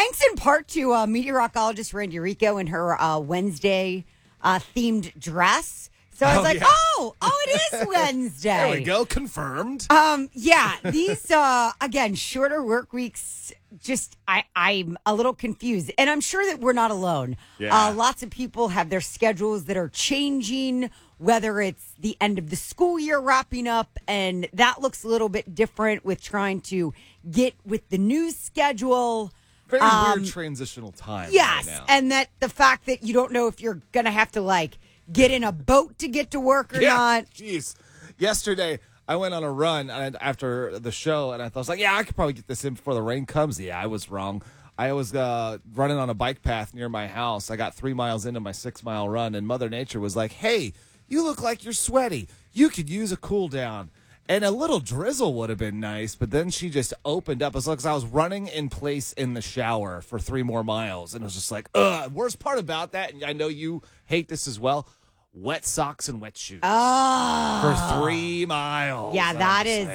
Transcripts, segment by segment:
Thanks in part to meteorologist Randy Rico in her Wednesday themed dress. So I was it is Wednesday. There we go. Confirmed. These, again, shorter work weeks, I'm a little confused. And I'm sure that we're not alone. Yeah. Lots of people have their schedules that are changing, whether it's the end of the school year wrapping up, and that looks a little bit different with trying to get with the new schedule. Very weird transitional time. Yes, right now. and that the fact that you don't know if you're going to have to, get in a boat to get to work or not. Jeez. Yesterday, I went on a run after the show, and I thought, I could probably get this in before the rain comes. Yeah, I was wrong. I was running on a bike path near my house. I got 3 miles into my 6-mile run, and Mother Nature was like, hey, you look like you're sweaty. You could use a cool down. And a little drizzle would have been nice, but then she just opened up. As long as I was running in place in the shower for 3 more miles, and it was just like, ugh. Worst part about that, and I know you hate this as well, wet socks and wet shoes for 3 miles. Yeah, that is.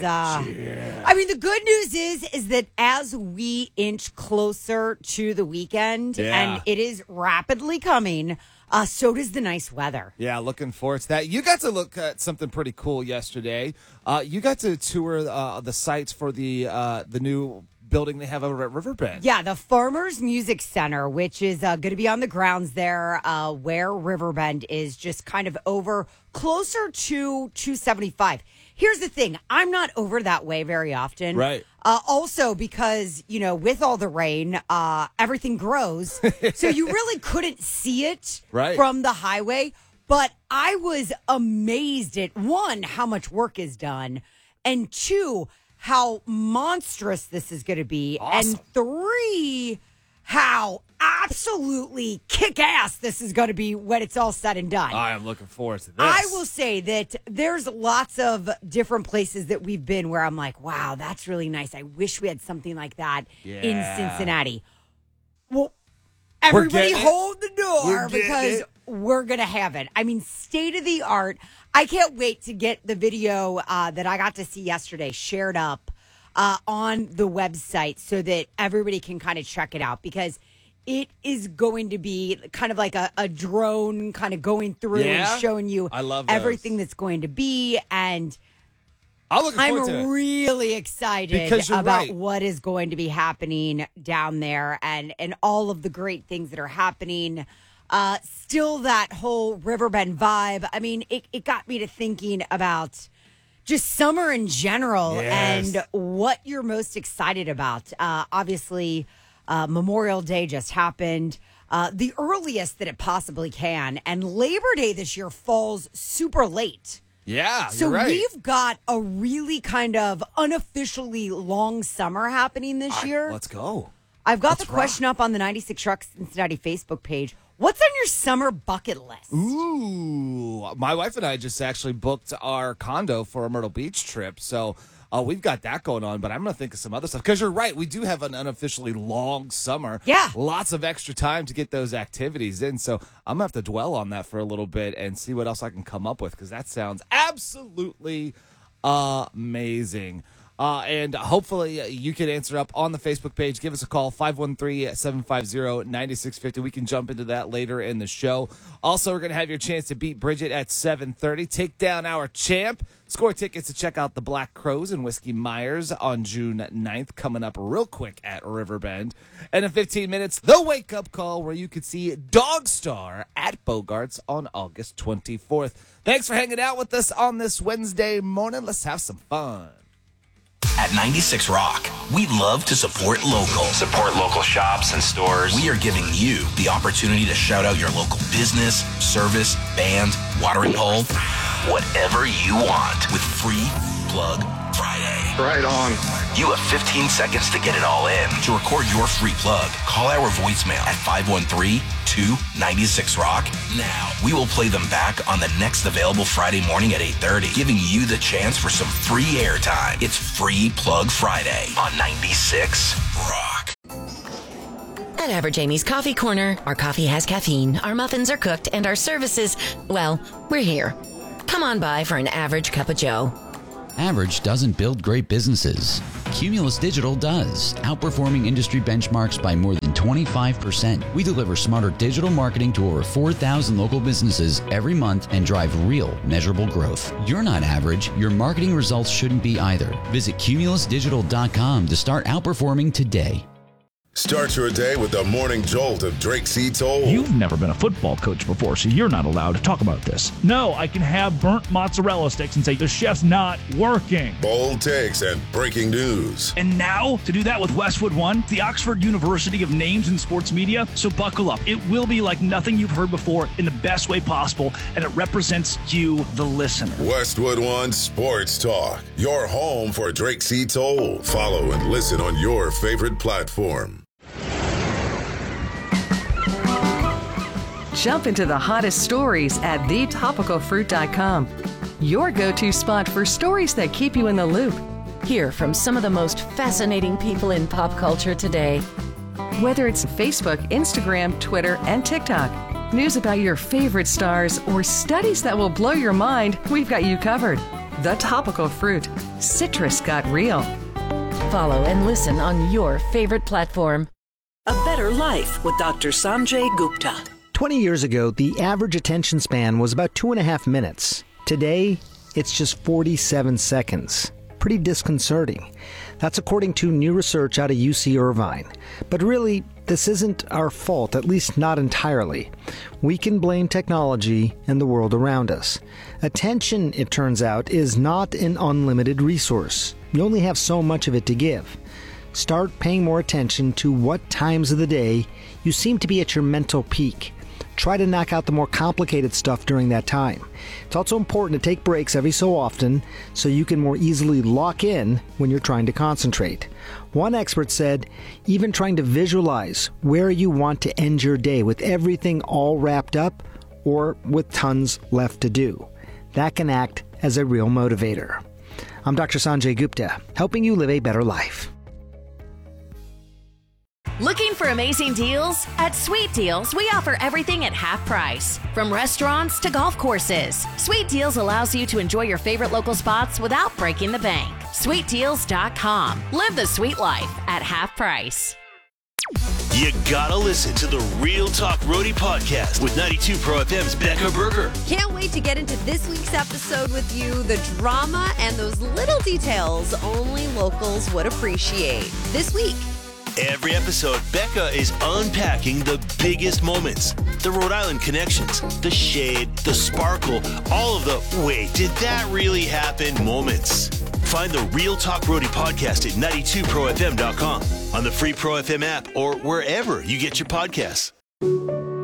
I mean, the good news is that as we inch closer to the weekend, and it is rapidly coming, so does the nice weather. Yeah, looking forward to that. You got to look at something pretty cool yesterday. You got to tour the sites for the new building they have over at Riverbend. Yeah, the Farmers Music Center, which is going to be on the grounds there where Riverbend is, just kind of over closer to 275. Here's the thing. I'm not over that way very often. Right. Also because, with all the rain, everything grows. So you really couldn't see it from the highway. But I was amazed at, 1, how much work is done, and 2, how monstrous this is going to be, awesome. and 3, how absolutely kick-ass this is going to be when it's all said and done. I am looking forward to this. I will say that there's lots of different places that we've been where I'm like, wow, that's really nice. I wish we had something like that in Cincinnati. Well, everybody hold the door because we're going to have it. I mean, state of the art. I can't wait to get the video that I got to see yesterday shared up on the website so that everybody can kind of check it out, because it is going to be kind of like a drone kind of going through and showing you everything that's going to be. And I'm really excited about what is going to be happening down there and all of the great things that are happening. Still that whole Riverbend vibe. I mean, it got me to thinking about just summer in general and what you're most excited about. Obviously, Memorial Day just happened, the earliest that it possibly can. And Labor Day this year falls super late. Yeah, so you're right. We've got a really kind of unofficially long summer happening this year. Let's go. I've got the question up on the 96 Trucks Cincinnati Facebook page. What's on your summer bucket list? Ooh, my wife and I just actually booked our condo for a Myrtle Beach trip. So we've got that going on, but I'm going to think of some other stuff. Because you're right, we do have an unofficially long summer. Yeah. Lots of extra time to get those activities in. So I'm going to have to dwell on that for a little bit and see what else I can come up with, because that sounds absolutely amazing. And hopefully you can answer up on the Facebook page. Give us a call, 513-750-9650. We can jump into that later in the show. Also, we're going to have your chance to beat Bridget at 7:30. Take down our champ. Score tickets to check out the Black Crows and Whiskey Myers on June 9th, coming up real quick at Riverbend. And in 15 minutes, the wake-up call where you could see Dog Star at Bogarts on August 24th. Thanks for hanging out with us on this Wednesday morning. Let's have some fun. At 96 Rock, we love to support local. Support local shops and stores. We are giving you the opportunity to shout out your local business, service, band, watering hole, whatever you want with Free Plug Friday. Right on. You have 15 seconds to get it all in. To record your free plug, call our voicemail at 513-296-ROCK now. We will play them back on the next available Friday morning at 8:30, giving you the chance for some free airtime. It's Free Plug Friday on 96 Rock. At Average Amy's Coffee Corner, our coffee has caffeine, our muffins are cooked, and our services, well, we're here. Come on by for an average cup of joe. Average doesn't build great businesses. Cumulus Digital does, outperforming industry benchmarks by more than 25%. We deliver smarter digital marketing to over 4,000 local businesses every month and drive real, measurable growth. You're not average. Your marketing results shouldn't be either. Visit cumulusdigital.com to start outperforming today. Start your day with the morning jolt of Drake C. Toll. You've never been a football coach before, so you're not allowed to talk about this. No, I can have burnt mozzarella sticks and say the chef's not working. Bold takes and breaking news. And now, to do that with Westwood One, the Oxford University of Names in Sports Media. So buckle up. It will be like nothing you've heard before in the best way possible, and it represents you, the listener. Westwood One Sports Talk, your home for Drake C. Toll. Follow and listen on your favorite platform. Jump into the hottest stories at thetopicalfruit.com. Your go-to spot for stories that keep you in the loop. Hear from some of the most fascinating people in pop culture today. Whether it's Facebook, Instagram, Twitter, and TikTok, news about your favorite stars, or studies that will blow your mind, we've got you covered. The Topical Fruit. Citrus got real. Follow and listen on your favorite platform. A Better Life with Dr. Sanjay Gupta. 20 years ago, the average attention span was about 2.5 minutes. Today, it's just 47 seconds. Pretty disconcerting. That's according to new research out of UC Irvine. But really, this isn't our fault, at least not entirely. We can blame technology and the world around us. Attention, it turns out, is not an unlimited resource. You only have so much of it to give. Start paying more attention to what times of the day you seem to be at your mental peak. Try to knock out the more complicated stuff during that time. It's also important to take breaks every so often so you can more easily lock in when you're trying to concentrate. One expert said, even trying to visualize where you want to end your day with everything all wrapped up or with tons left to do. That can act as a real motivator. I'm Dr. Sanjay Gupta, helping you live a better life. Looking for amazing deals? At Sweet Deals, we offer everything at half price. From restaurants to golf courses, Sweet Deals allows you to enjoy your favorite local spots without breaking the bank. SweetDeals.com. Live the sweet life at half price. You gotta listen to the Real Talk Roadie podcast with 92 Pro FM's Becca Berger. Can't wait to get into this week's episode with you. The drama and those little details only locals would appreciate. This week, every episode, Becca is unpacking the biggest moments, the Rhode Island connections, the shade, the sparkle, all of the wait, did that really happen moments. Find the Real Talk Roadie podcast at 92profm.com, on the free Pro FM app, or wherever you get your podcasts.